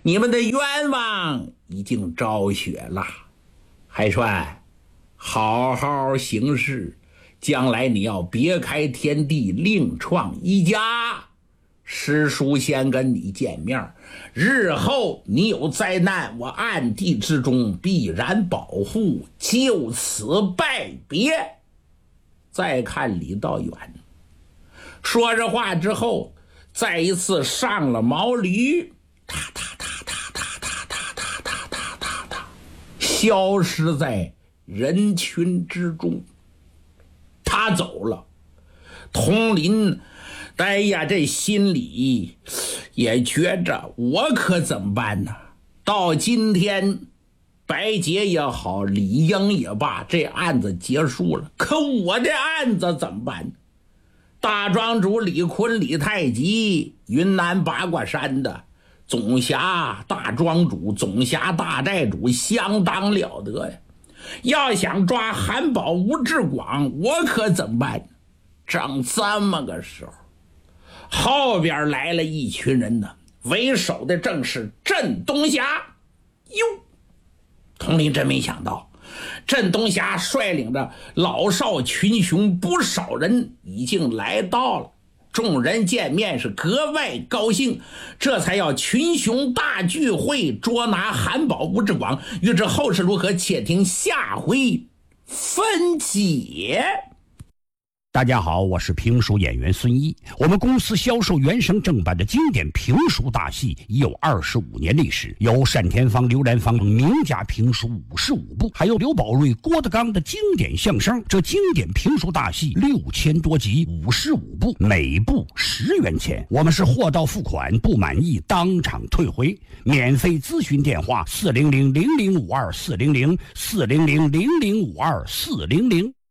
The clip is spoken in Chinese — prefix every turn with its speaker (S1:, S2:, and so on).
S1: 你们的愿望已经昭雪了，海川，好好行事，将来你要别开天地，另创一家。师叔先跟你见面，日后你有灾难，我暗地之中必然保护，就此拜别。再看李道远，说着话之后，再一次上了毛驴，踏踏踏踏踏踏踏踏踏踏踏踏，消失在人群之中。他走了，佟林哎呀，这心里也觉着我可怎么办呢？到今天白洁也好，李英也罢，这案子结束了，可我这案子怎么办？大庄主李坤、李太极，云南八卦山的总辖大庄主、总辖大寨主，相当了得呀。要想抓韩宝、吴志广，我可怎么办？正这么个时候，后边来了一群人呢，为首的正是镇东霞。哟，佟林真没想到，镇东霞率领着老少群雄不少人已经来到了。众人见面是格外高兴，这才要群雄大聚会，捉拿韩宝、吴志广。欲知后事如何，且听下回分解。
S2: 大家好，我是评书演员孙一。我们公司销售原声正版的经典评书大戏已有25年历史，有单田芳、刘兰芳名家评书55部，还有刘宝瑞、郭德纲的经典相声。这经典评书大戏6000多集，55部，每部10元钱。我们是货到付款，不满意当场退回。免费咨询电话：400-0052-400，400-0052-400。